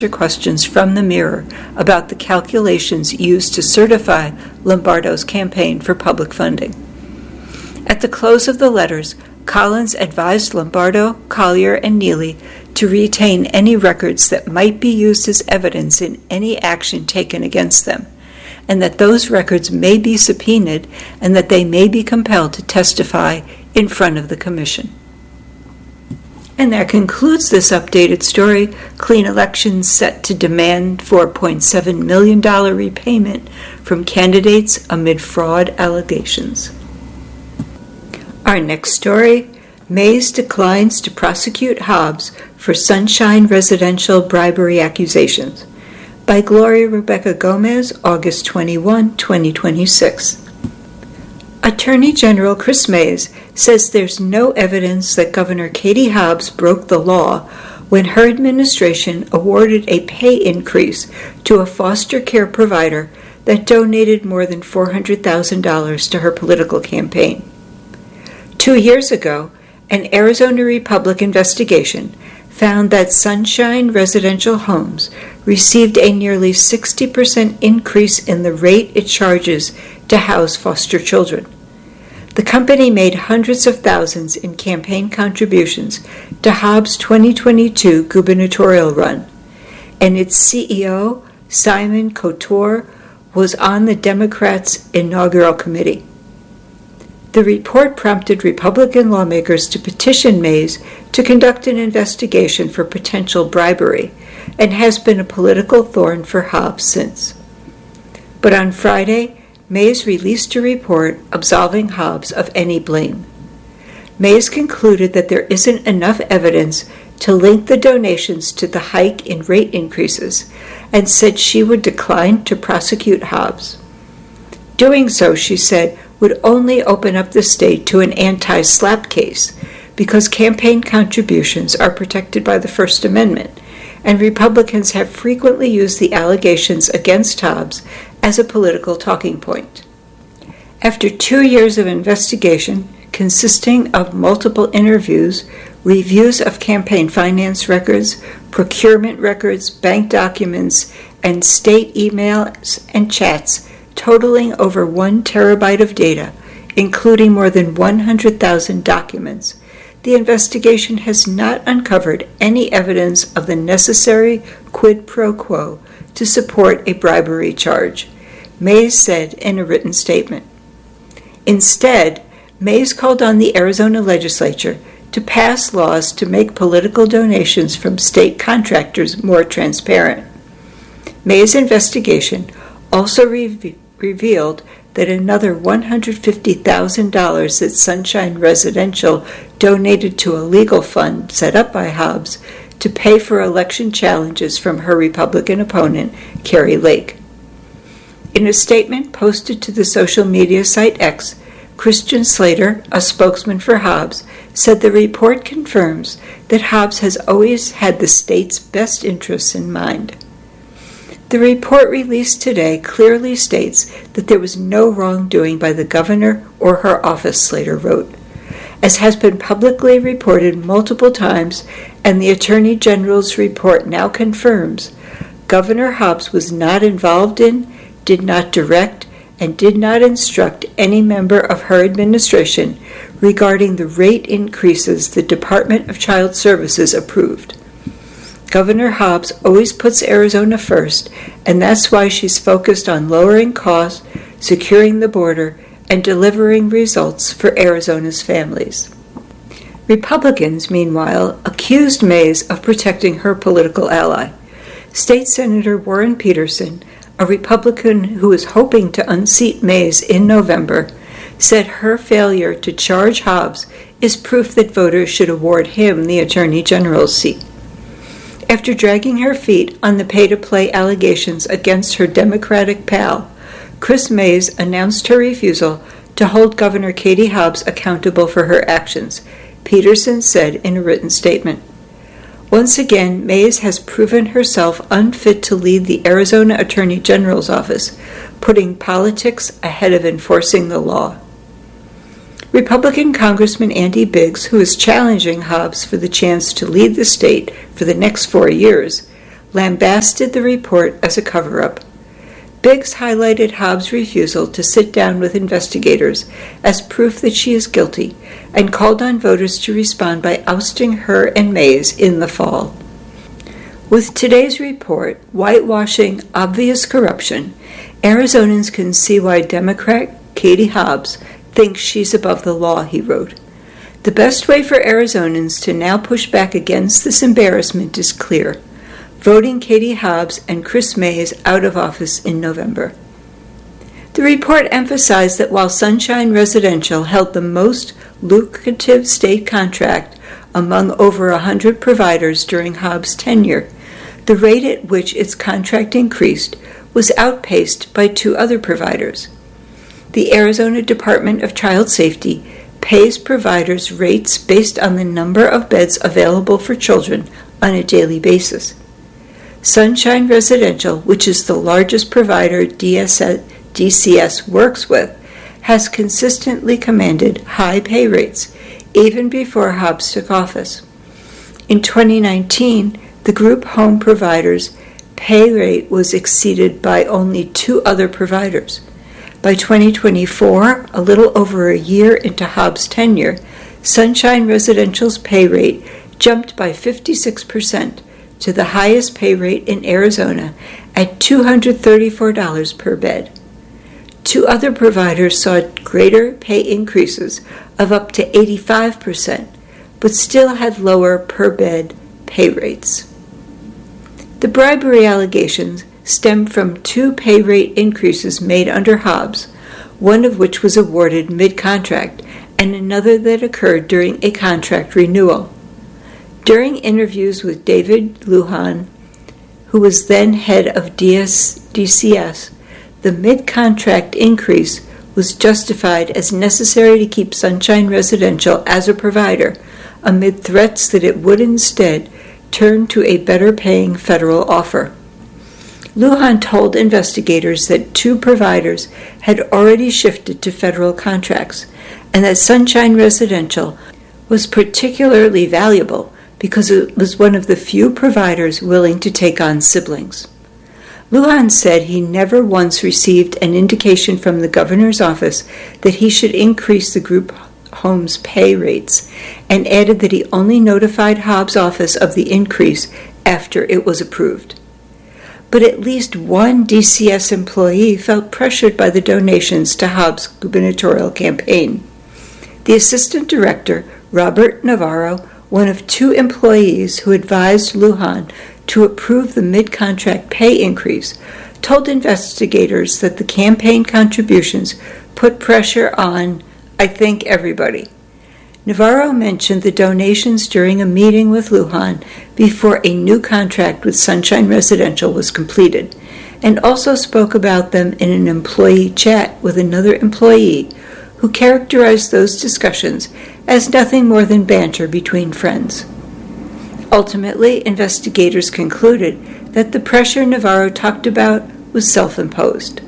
questions from the Mirror about the calculations used to certify Lombardo's campaign for public funding. At the close of the letters, Collins advised Lombardo, Collier, and Neely to retain any records that might be used as evidence in any action taken against them, and that those records may be subpoenaed and that they may be compelled to testify in front of the Commission. And that concludes this updated story. Clean Elections set to demand $4.7 million repayment from candidates amid fraud allegations. Our next story, Mays declines to prosecute Hobbs for Sunshine Residential bribery accusations, by Gloria Rebecca Gomez, August 21, 2026. Attorney General Chris Mays says there's no evidence that Governor Katie Hobbs broke the law when her administration awarded a pay increase to a foster care provider that donated more than $400,000 to her political campaign. 2 years ago, an Arizona Republic investigation found that Sunshine Residential Homes received a nearly 60% increase in the rate it charges to house foster children. The company made hundreds of thousands in campaign contributions to Hobbs' 2022 gubernatorial run, and its CEO, Simon Couture, was on the Democrats' inaugural committee. The report prompted Republican lawmakers to petition Mays to conduct an investigation for potential bribery and has been a political thorn for Hobbs since. But on Friday, Mays released a report absolving Hobbs of any blame. Mays concluded that there isn't enough evidence to link the donations to the hike in rate increases and said she would decline to prosecute Hobbs. Doing so, she said, would only open up the state to an anti-SLAPP case because campaign contributions are protected by the First Amendment, and Republicans have frequently used the allegations against Hobbs as a political talking point. After 2 years of investigation consisting of multiple interviews, reviews of campaign finance records, procurement records, bank documents, and state emails and chats totaling over 1 terabyte of data, including more than 100,000 documents, the investigation has not uncovered any evidence of the necessary quid pro quo to support a bribery charge, Mays said in a written statement. Instead, Mays called on the Arizona legislature to pass laws to make political donations from state contractors more transparent. Mays' investigation also revealed that another $150,000 that Sunshine Residential donated to a legal fund set up by Hobbs to pay for election challenges from her Republican opponent, Kari Lake. In a statement posted to the social media site X, Christian Slater, a spokesman for Hobbs, said the report confirms that Hobbs has always had the state's best interests in mind. The report released today clearly states that there was no wrongdoing by the governor or her office, Slater wrote. As has been publicly reported multiple times, and the Attorney General's report now confirms, Governor Hobbs was not involved in, did not direct, and did not instruct any member of her administration regarding the rate increases the Department of Child Services approved. Governor Hobbs always puts Arizona first, and that's why she's focused on lowering costs, securing the border, and delivering results for Arizona's families. Republicans, meanwhile, accused Mays of protecting her political ally. State Senator Warren Peterson, a Republican who is hoping to unseat Mays in November, said her failure to charge Hobbs is proof that voters should award him the Attorney General's seat. After dragging her feet on the pay-to-play allegations against her Democratic pal, Chris Mays announced her refusal to hold Governor Katie Hobbs accountable for her actions, Peterson said in a written statement. Once again, Mays has proven herself unfit to lead the Arizona Attorney General's office, putting politics ahead of enforcing the law. Republican Congressman Andy Biggs, who is challenging Hobbs for the chance to lead the state for the next 4 years, lambasted the report as a cover-up. Biggs highlighted Hobbs' refusal to sit down with investigators as proof that she is guilty and called on voters to respond by ousting her and Mays in the fall. With today's report whitewashing obvious corruption, Arizonans can see why Democrat Katie Hobbs thinks she's above the law, he wrote. The best way for Arizonans to now push back against this embarrassment is clear: voting Katie Hobbs and Chris Mays out of office in November. The report emphasized that while Sunshine Residential held the most lucrative state contract among over 100 providers during Hobbs' tenure, the rate at which its contract increased was outpaced by two other providers. The Arizona Department of Child Safety pays providers rates based on the number of beds available for children on a daily basis. Sunshine Residential, which is the largest provider DCS works with, has consistently commanded high pay rates, even before Hobbs took office. In 2019, the group home provider's pay rate was exceeded by only two other providers. By 2024, a little over a year into Hobbs' tenure, Sunshine Residential's pay rate jumped by 56% to the highest pay rate in Arizona at $234 per bed. Two other providers saw greater pay increases of up to 85%, but still had lower per-bed pay rates. The bribery allegations stem from two pay rate increases made under Hobbs, one of which was awarded mid-contract and another that occurred during a contract renewal. During interviews with David Lujan, who was then head of DCS, the mid-contract increase was justified as necessary to keep Sunshine Residential as a provider, amid threats that it would instead turn to a better-paying federal offer. Lujan told investigators that two providers had already shifted to federal contracts, and that Sunshine Residential was particularly valuable because it was one of the few providers willing to take on siblings. Lujan said he never once received an indication from the governor's office that he should increase the group home's pay rates, and added that he only notified Hobbs' office of the increase after it was approved. But at least one DCS employee felt pressured by the donations to Hobbs' gubernatorial campaign. The assistant director, Robert Navarro, one of two employees who advised Lujan to approve the mid-contract pay increase, told investigators that the campaign contributions put pressure on, I think, everybody. Navarro mentioned the donations during a meeting with Lujan before a new contract with Sunshine Residential was completed, and also spoke about them in an employee chat with another employee who characterized those discussions as nothing more than banter between friends. Ultimately, investigators concluded that the pressure Navarro talked about was self-imposed.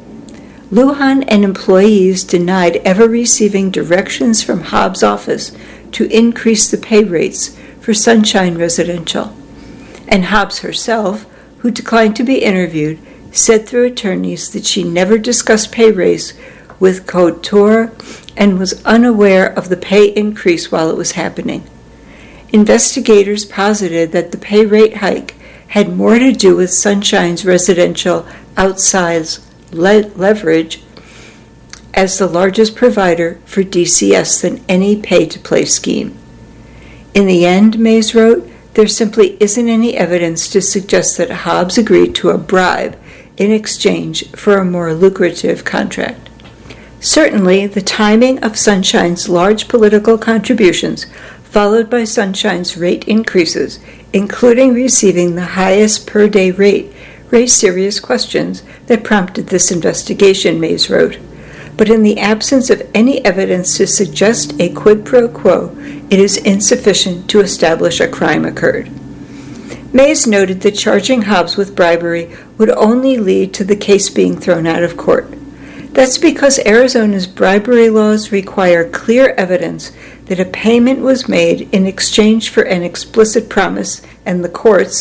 Lujan and employees denied ever receiving directions from Hobbs' office to increase the pay rates for Sunshine Residential, and Hobbs herself, who declined to be interviewed, said through attorneys that she never discussed pay raise with Couture and was unaware of the pay increase while it was happening. Investigators posited that the pay rate hike had more to do with Sunshine's Residential outsized leverage as the largest provider for DCS than any pay-to-play scheme. In the end, Mays wrote, there simply isn't any evidence to suggest that Hobbs agreed to a bribe in exchange for a more lucrative contract. Certainly, the timing of Sunshine's large political contributions, followed by Sunshine's rate increases, including receiving the highest per-day rate, raised serious questions that prompted this investigation, Mays wrote. But in the absence of any evidence to suggest a quid pro quo, it is insufficient to establish a crime occurred. Mays noted that charging Hobbs with bribery would only lead to the case being thrown out of court. That's because Arizona's bribery laws require clear evidence that a payment was made in exchange for an explicit promise, and the courts,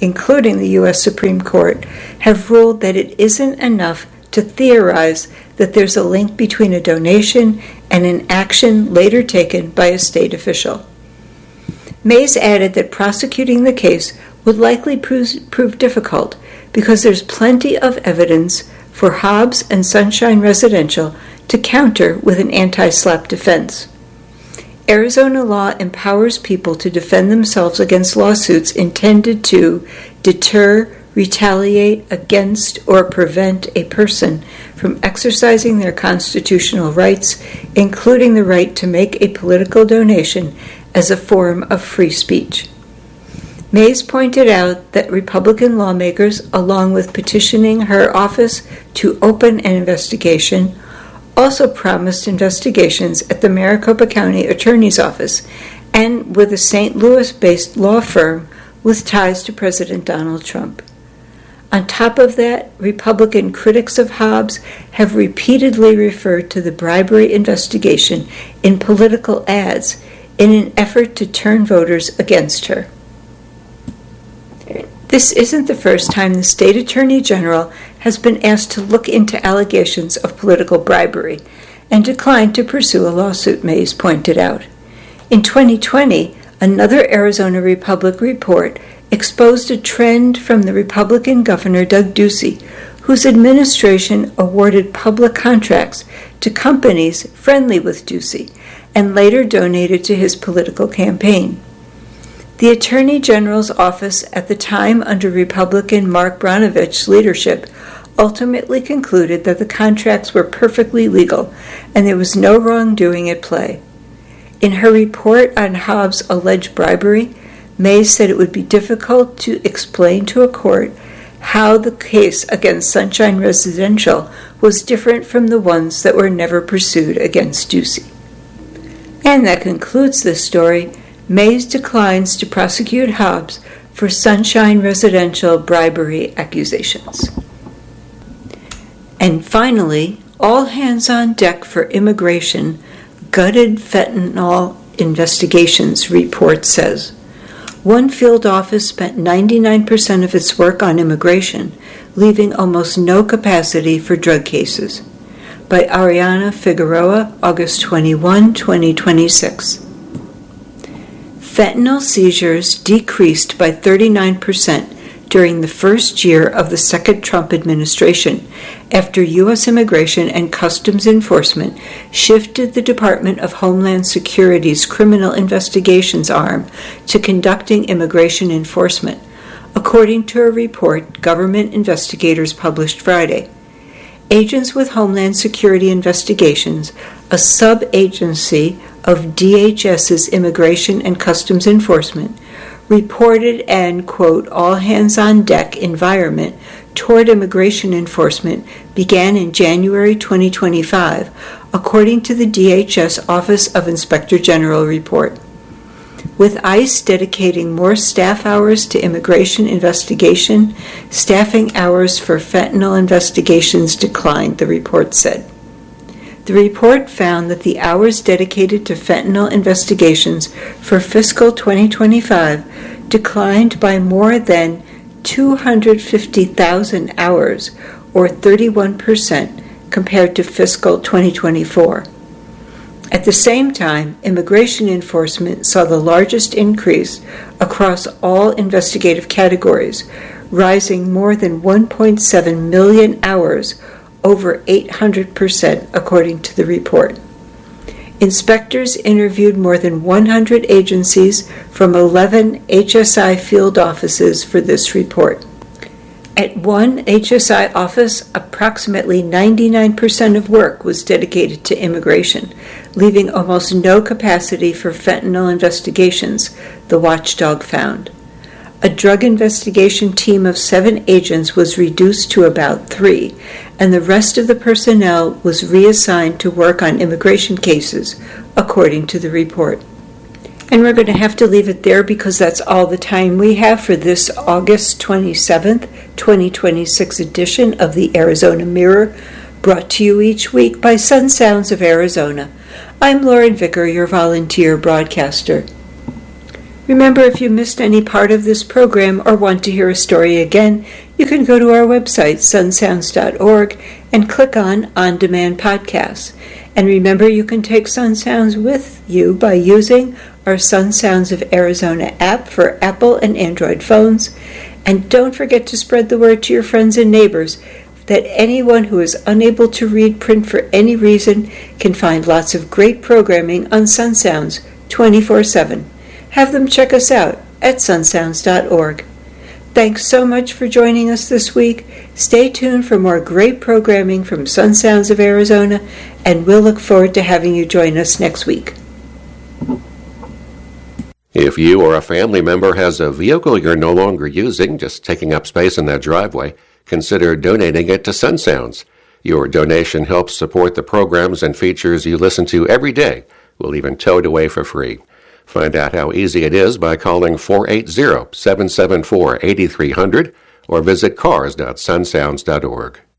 including the U.S. Supreme Court, have ruled that it isn't enough to theorize that there's a link between a donation and an action later taken by a state official. Mays added that prosecuting the case would likely prove difficult because there's plenty of evidence for Hobbs and Sunshine Residential to counter with an anti-SLAPP defense. Arizona law empowers people to defend themselves against lawsuits intended to deter, retaliate against, or prevent a person from exercising their constitutional rights, including the right to make a political donation as a form of free speech. Mays pointed out that Republican lawmakers, along with petitioning her office to open an investigation, also promised investigations at the Maricopa County Attorney's Office and with a St. Louis-based law firm with ties to President Donald Trump. On top of that, Republican critics of Hobbs have repeatedly referred to the bribery investigation in political ads in an effort to turn voters against her. This isn't the first time the state attorney general has been asked to look into allegations of political bribery and declined to pursue a lawsuit, Mays pointed out. In 2020, another Arizona Republic report exposed a trend from the Republican Governor Doug Ducey, whose administration awarded public contracts to companies friendly with Ducey and later donated to his political campaign. The Attorney General's office at the time under Republican Mark Branovich's leadership ultimately concluded that the contracts were perfectly legal and there was no wrongdoing at play. In her report on Hobbs' alleged bribery, Mays said it would be difficult to explain to a court how the case against Sunshine Residential was different from the ones that were never pursued against Ducey. And that concludes this story. Mays declines to prosecute Hobbs for Sunshine Residential bribery accusations. And finally, all hands on deck for immigration, gutted fentanyl investigations report says. One field office spent 99% of its work on immigration, leaving almost no capacity for drug cases. By Ariana Figueroa, August 21, 2026. Fentanyl seizures decreased by 39% during the first year of the second Trump administration, after U.S. Immigration and Customs Enforcement shifted the Department of Homeland Security's criminal investigations arm to conducting immigration enforcement, according to a report government investigators published Friday. Agents with Homeland Security Investigations, a sub-agency of DHS's Immigration and Customs Enforcement, reported an, quote, all-hands-on-deck environment toward immigration enforcement began in January 2025, according to the DHS Office of Inspector General report. With ICE dedicating more staff hours to immigration investigation, staffing hours for fentanyl investigations declined, the report said. The report found that the hours dedicated to fentanyl investigations for fiscal 2025 declined by more than 250,000 hours, or 31%, compared to fiscal 2024. At the same time, immigration enforcement saw the largest increase across all investigative categories, rising more than 1.7 million hours, over 800%, according to the report. Inspectors interviewed more than 100 agencies from 11 HSI field offices for this report. At one HSI office, approximately 99% of work was dedicated to immigration, leaving almost no capacity for fentanyl investigations, the watchdog found. A drug investigation team of 7 agents was reduced to about 3, and the rest of the personnel was reassigned to work on immigration cases, according to the report. And we're going to have to leave it there because that's all the time we have for this August 27th, 2026 edition of the Arizona Mirror, brought to you each week by Sun Sounds of Arizona. I'm Lauren Vicker, your volunteer broadcaster. Remember, if you missed any part of this program or want to hear a story again, you can go to our website, sunsounds.org, and click on Demand Podcasts. And remember, you can take Sun Sounds with you by using our Sun Sounds of Arizona app for Apple and Android phones. And don't forget to spread the word to your friends and neighbors that anyone who is unable to read print for any reason can find lots of great programming on Sun Sounds 24/7. Have them check us out at sunsounds.org. Thanks so much for joining us this week. Stay tuned for more great programming from Sun Sounds of Arizona, and we'll look forward to having you join us next week. If you or a family member has a vehicle you're no longer using, just taking up space in that driveway, consider donating it to Sun Sounds. Your donation helps support the programs and features you listen to every day. We'll even tow it away for free. Find out how easy it is by calling 480-774-8300 or visit cars.sunsounds.org.